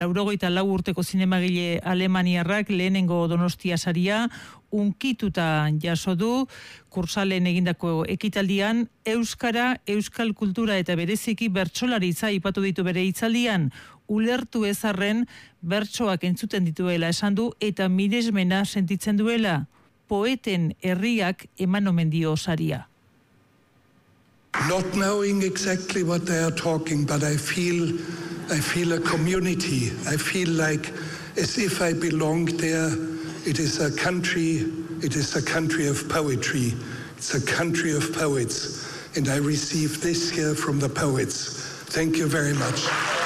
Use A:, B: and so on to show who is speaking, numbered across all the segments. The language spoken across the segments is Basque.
A: 94 urteko zinemagile alemaniarrak lehenengo Donostia saria unkituta jaso du. Kursalen egindako ekitaldian euskara, euskal kultura eta bereziki bertsolaritza aipatu ditu bere hitzaldian. Ulertu ezarren bertsoak entzuten dituela esan du eta miresmena sentitzen duela. Poeten herriak eman omen dio saria.
B: Not knowing exactly what they are talking, but I feel a community. I feel like as if I belong there. It is a country of poetry. It's a country of poets. And I receive this here from the poets. Thank you very much.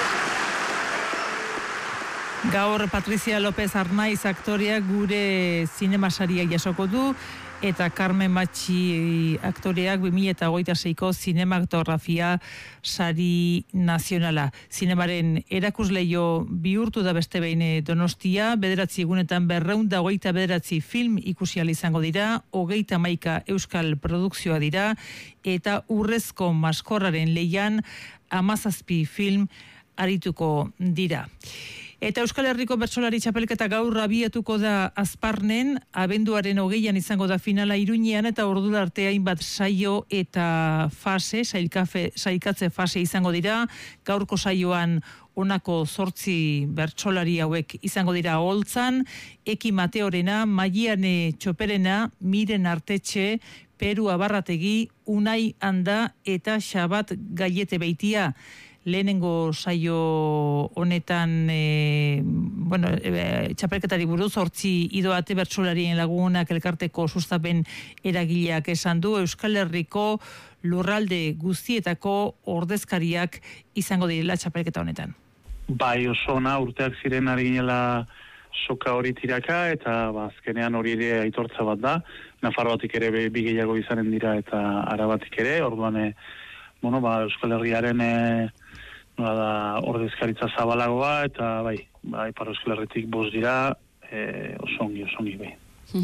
A: Gaur Patricia López Arnaiz aktoreak gure zinemasaria jasoko du, eta Carmen Machi aktoreak 2026ko zinematografia sari nazionala. Zinemaren erakusleio bihurtu da beste behin Donostia, 9 egunetan 229 film ikusial izango dira, 31 euskal produkzioa dira, eta Urrezko Maskorraren lehian 17 film arituko dira. Eta Euskal Herriko bertsolari txapelketa gaur abiatuko da Azparnen, abenduaren 20an izango da finala Iruñean, eta ordura arte hainbat saio eta fase, sailkatze fase izango dira. Gaurko saioan honako 8 bertsolari hauek izango dira Oltzan: Eki Mateorena, Maiane Txoperena, Miren Artetxe, Peru Abarrategi, Unai Anda eta Xabat Gaiete Beitia. Lehenengo saio honetan txapelketari buruz 8 idoate bertsolarien lagunak elkarteko sustapen eragileak esan du. Euskal Herriko lurralde guztietako ordezkariak izango direla txapelketa honetan.
C: Bai, oso ona urteak ziren ari ginela soka hori tiraka, eta azkenean hori ere aitortza bat da. Nafarroatik ere bi gehiago izanen dira eta Arabatik ere, orduan Euskal Herriaren ordezkaritza zabalagoa, eta bai, Ipar Euskal Herritik 5 dira, oso ongi bai.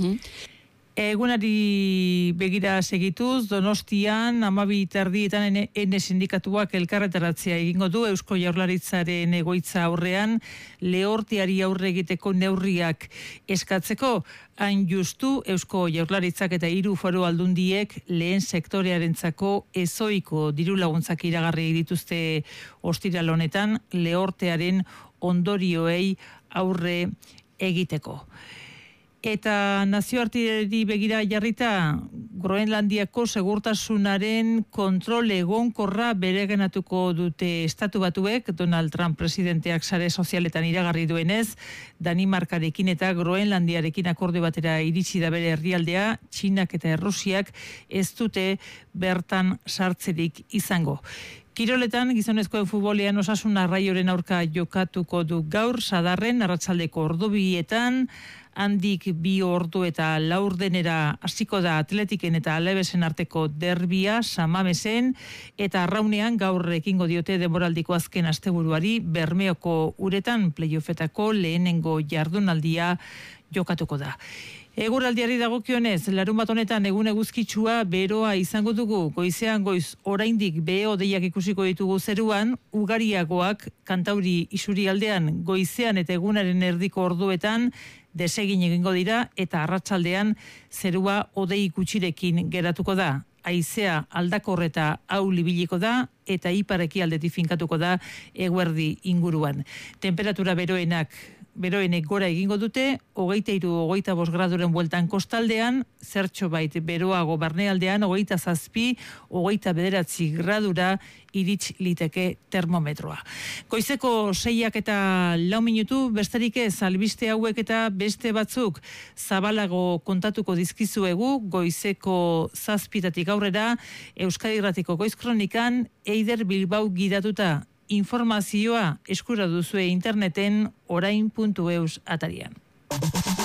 A: Egunari begira segituz, Donostian 12:30 ene sindikatuak elkarretaratzea egingo du Eusko Jaurlaritzaren egoitza aurrean, lehorteari aurre egiteko neurriak eskatzeko. Hain justu Eusko Jaurlaritzak eta 3 foru aldundiek lehen sektorearentzako ezoiko diru laguntzak iragarri dituzte ostiral honetan, lehortearen ondorioei aurre egiteko. Eta nazioarteari begira jarrita, Groenlandiako segurtasunaren kontrol egonkorra bereganatuko dute Estatu Batuek, Donald Trump presidenteak sare sozialetan iragarri duenez, Danimarkarekin eta Groenlandiarekin akordio batera iritsi da bere herrialdea, Txinak eta Errusiak ez dute bertan sartzerik izango. Kiroletan, gizonezkoen futbolean Osasun Arraioren aurka jokatuko du gaur, Sadarren, arratsaldeko ordu 2etan, handik 2 ordu eta 4:00 hasiko da Atletiken eta Alabesen arteko derbia Samamesen, eta Arraunean gaur ekingo diote denboraldiko azken asteburuari Bermeoko uretan playoffetako lehenengo jardunaldia jokatuko da. Eguraldiari dagokionez, larunbat honetan egun eguzkitsua beroa izango dugu. Goizean goiz oraindik behe-hodeiak ikusiko ditugu zeruan, ugariagoak Kantauri isurialdean goizean eta egunaren erdiko orduetan desegin egingo dira, eta arratsaldean zerua hodei gutxirekin geratuko da. Haizea aldakorreta ahul ibiliko da, eta ipar-ekialdetik finkatuko da eguerdi inguruan. Temperatura beroenek gora egingo dute, 23-25 graduren bueltan kostaldean, zertxo bait beroago barnealdean, 27-29 gradura irits liteke termometroa. Goizeko 6:04 besterik ez, albiste hauek eta beste batzuk zabalago kontatuko dizkizuegu, goizeko 7:00 aurrera, Euskadi Irratiko Goiz Kronikan, Eider Bilbao gidatuta. Informazioa eskura duzue interneten orain.eus atarian.